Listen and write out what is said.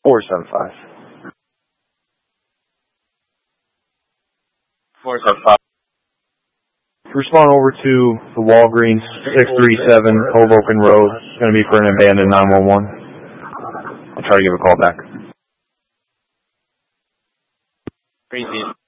475. 475. Respond over to the Walgreens, 637 Hoboken Road. It's going to be for an abandoned 911. I'll try to give a call back. Crazy.